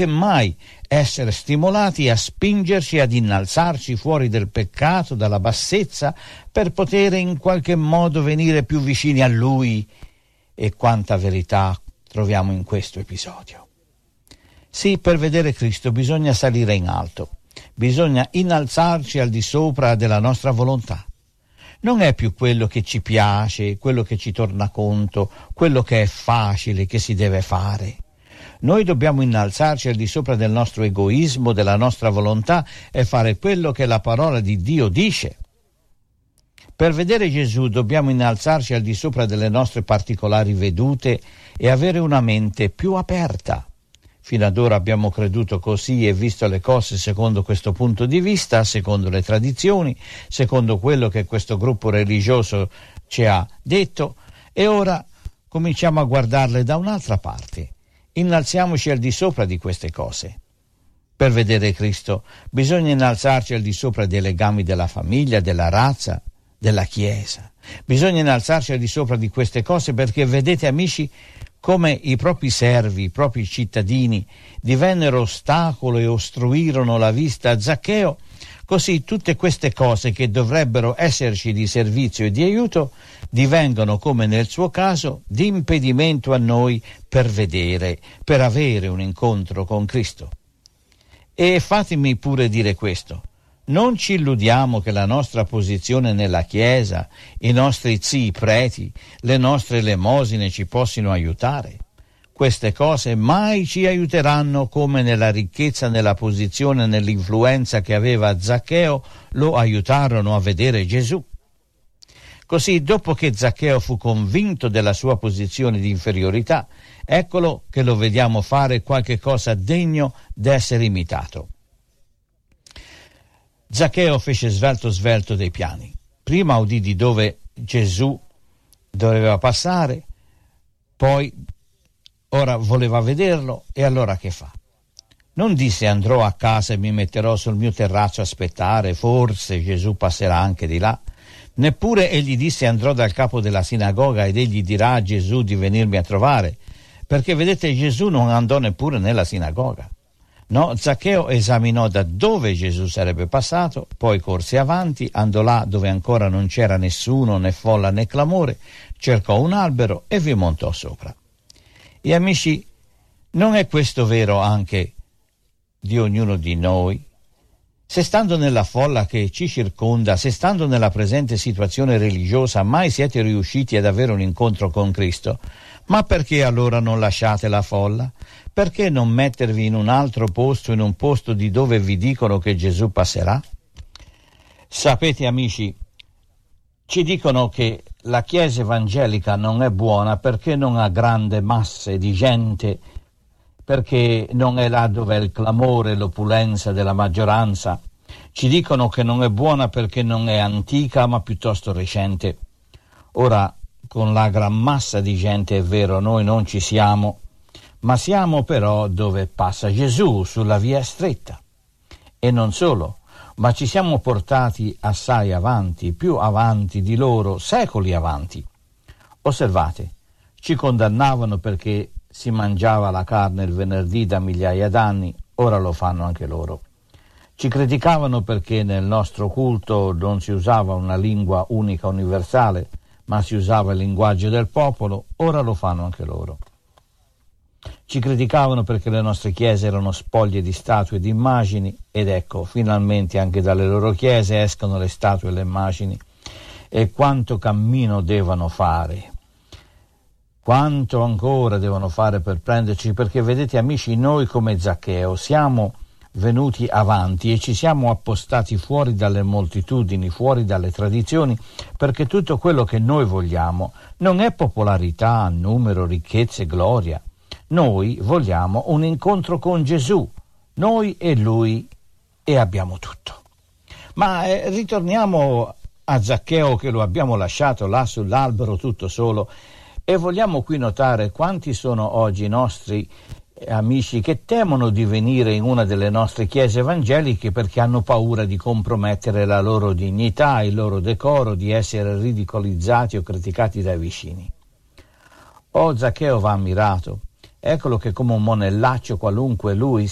che mai essere stimolati a spingerci ad innalzarci fuori del peccato, dalla bassezza, per poter in qualche modo venire più vicini a Lui. E quanta verità troviamo in questo episodio. Sì, per vedere Cristo bisogna salire in alto, bisogna innalzarci al di sopra della nostra volontà. Non è più quello che ci piace, quello che ci torna conto, quello che è facile, che si deve fare. Noi dobbiamo innalzarci al di sopra del nostro egoismo, della nostra volontà e fare quello che la parola di Dio dice. Per vedere Gesù dobbiamo innalzarci al di sopra delle nostre particolari vedute e avere una mente più aperta. Fino ad ora abbiamo creduto così e visto le cose secondo questo punto di vista, secondo le tradizioni, secondo quello che questo gruppo religioso ci ha detto, e ora cominciamo a guardarle da un'altra parte. Innalziamoci al di sopra di queste cose. Per vedere Cristo bisogna innalzarci al di sopra dei legami della famiglia, della razza, della Chiesa. Bisogna innalzarci al di sopra di queste cose perché, vedete amici, come i propri servi, i propri cittadini divennero ostacolo e ostruirono la vista a Zaccheo, così tutte queste cose che dovrebbero esserci di servizio e di aiuto divengono, come nel suo caso, di impedimento a noi per vedere, per avere un incontro con Cristo. E fatemi pure dire questo: non ci illudiamo che la nostra posizione nella Chiesa, i nostri zii preti, le nostre elemosine ci possano aiutare. Queste cose mai ci aiuteranno come nella ricchezza, nella posizione, nell'influenza che aveva Zaccheo lo aiutarono a vedere Gesù. Così, dopo che Zaccheo fu convinto della sua posizione di inferiorità, eccolo che lo vediamo fare qualche cosa degno d'essere imitato. Zaccheo fece svelto dei piani. Prima udì di dove Gesù doveva passare, poi ora voleva vederlo, e allora che fa? Non disse: andrò a casa e mi metterò sul mio terrazzo a aspettare, forse Gesù passerà anche di là. Neppure egli disse: andrò dal capo della sinagoga ed egli dirà a Gesù di venirmi a trovare, perché vedete, Gesù non andò neppure nella sinagoga. No, Zaccheo esaminò da dove Gesù sarebbe passato, poi corse avanti, andò là dove ancora non c'era nessuno, né folla né clamore, cercò un albero e vi montò sopra. E amici, non è questo vero anche di ognuno di noi? Se stando nella folla che ci circonda, se stando nella presente situazione religiosa mai siete riusciti ad avere un incontro con Cristo, ma perché allora non lasciate la folla? Perché non mettervi in un altro posto, in un posto di dove vi dicono che Gesù passerà? Sapete amici, ci dicono che la Chiesa evangelica non è buona perché non ha grandi masse di gente, perché non è là dove è il clamore e l'opulenza della maggioranza. Ci dicono che non è buona perché non è antica ma piuttosto recente. Ora, con la gran massa di gente è vero, noi non ci siamo, ma siamo però dove passa Gesù, sulla via stretta. E non solo, ma ci siamo portati assai avanti, più avanti di loro, secoli avanti. Osservate, ci condannavano perché si mangiava la carne il venerdì da migliaia d'anni, ora lo fanno anche loro. Ci criticavano perché nel nostro culto non si usava una lingua unica universale, ma si usava il linguaggio del popolo, ora lo fanno anche loro. Ci criticavano perché le nostre chiese erano spoglie di statue e di immagini, ed ecco, finalmente anche dalle loro chiese escono le statue e le immagini. E quanto cammino devono fare, quanto ancora devono fare per prenderci, perché vedete amici, noi come Zaccheo siamo venuti avanti e ci siamo appostati fuori dalle moltitudini, fuori dalle tradizioni, perché tutto quello che noi vogliamo non è popolarità, numero, ricchezze, gloria. Noi vogliamo un incontro con Gesù, noi e Lui, e abbiamo tutto. Ma ritorniamo a Zaccheo, che lo abbiamo lasciato là sull'albero tutto solo, e vogliamo qui notare quanti sono oggi i nostri amici che temono di venire in una delle nostre chiese evangeliche perché hanno paura di compromettere la loro dignità, il loro decoro, di essere ridicolizzati o criticati dai vicini. Zaccheo va ammirato. Eccolo che come un monellaccio qualunque lui